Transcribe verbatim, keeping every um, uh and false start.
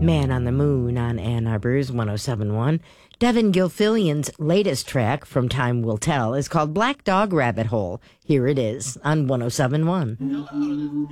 Man on the Moon on Ann Arbor's one oh seven point one. Devin Gilfillian's latest track from Time Will Tell is called Black Dog Rabbit Hole. Here it is on one oh seven point one.